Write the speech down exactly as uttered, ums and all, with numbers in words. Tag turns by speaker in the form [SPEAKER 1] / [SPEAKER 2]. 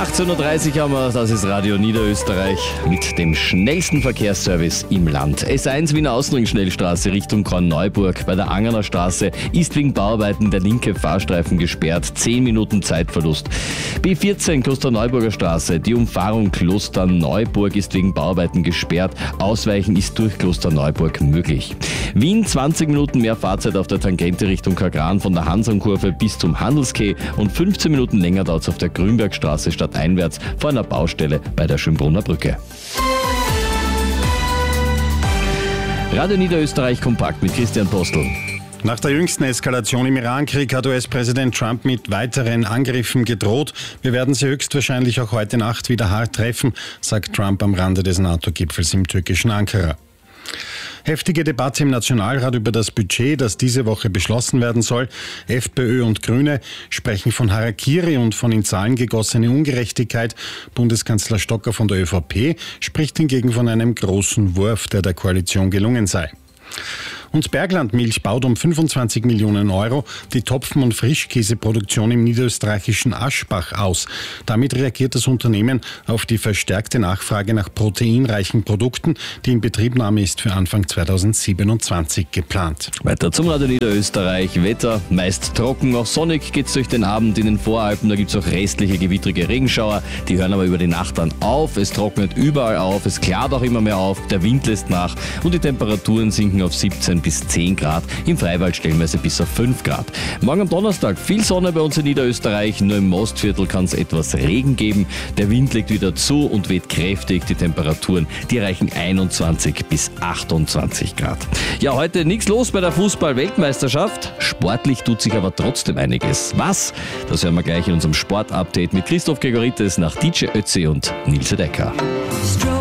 [SPEAKER 1] achtzehn Uhr dreißig haben wir, das ist Radio Niederösterreich mit dem schnellsten Verkehrsservice im Land. S eins Wiener Außenring-Schnellstraße Richtung Korneuburg. Bei der Angerner Straße ist wegen Bauarbeiten der linke Fahrstreifen gesperrt. zehn Minuten Zeitverlust. B vierzehn Klosterneuburger Straße. Die Umfahrung Klosterneuburg ist wegen Bauarbeiten gesperrt. Ausweichen ist durch Klosterneuburg möglich. Wien zwanzig Minuten mehr Fahrzeit auf der Tangente Richtung Kagran von der Hansernkurve bis zum Handelskeh und fünfzehn Minuten länger dauert es auf der Grünbergstraße stadteinwärts vor einer Baustelle bei der Schönbrunner Brücke. Radio Niederösterreich kompakt mit Christian Postel.
[SPEAKER 2] Nach der jüngsten Eskalation im Irankrieg hat U S-Präsident Trump mit weiteren Angriffen gedroht. Wir werden sie höchstwahrscheinlich auch heute Nacht wieder hart treffen, sagt Trump am Rande des NATO-Gipfels im türkischen Ankara. Heftige Debatte im Nationalrat über das Budget, das diese Woche beschlossen werden soll. FPÖ und Grüne sprechen von Harakiri und von in Zahlen gegossene Ungerechtigkeit. Bundeskanzler Stocker von der ÖVP spricht hingegen von einem großen Wurf, der der Koalition gelungen sei. Und Bergland Milch baut um fünfundzwanzig Millionen Euro die Topfen- und Frischkäseproduktion im niederösterreichischen Aschbach aus. Damit reagiert das Unternehmen auf die verstärkte Nachfrage nach proteinreichen Produkten. Die Inbetriebnahme ist für Anfang zweitausendsiebenundzwanzig geplant.
[SPEAKER 1] Weiter zum Radio Niederösterreich. Wetter meist trocken, auch sonnig geht's durch den Abend in den Voralpen. Da gibt's auch restliche gewittrige Regenschauer. Die hören aber über die Nacht dann auf. Es trocknet überall auf, es klart auch immer mehr auf. Der Wind lässt nach und die Temperaturen sinken auf siebzehn bis zehn Grad, im Freiwald stellenweise bis auf fünf Grad. Morgen am Donnerstag viel Sonne bei uns in Niederösterreich, nur im Mostviertel kann es etwas Regen geben. Der Wind legt wieder zu und weht kräftig. Die Temperaturen, die erreichen einundzwanzig bis achtundzwanzig Grad. Ja, heute nichts los bei der Fußball-Weltmeisterschaft. Sportlich tut sich aber trotzdem einiges. Was? Das hören wir gleich in unserem Sport-Update mit Christoph Gregoritis nach D J Ötzi und Nils Decker.